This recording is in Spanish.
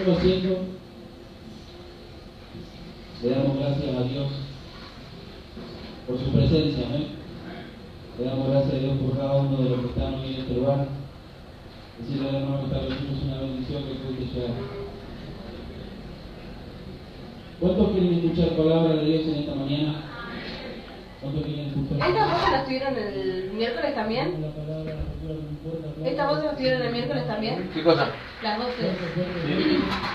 Toma asiento. Le damos gracias a Dios por su presencia, amén. Le damos gracias a Dios por cada uno de los que están hoy en este lugar. Decirle al hermano que está con nosotros una bendición que pudiste llegar. ¿Cuántos quieren escuchar palabra de Dios en esta mañana? ¿Cuántos quieren escuchar? ¿Estas voces las tuvieron el miércoles también? ¿Estas voces las tuvieron el miércoles también? ¿Qué cosa? Las voces. Sí.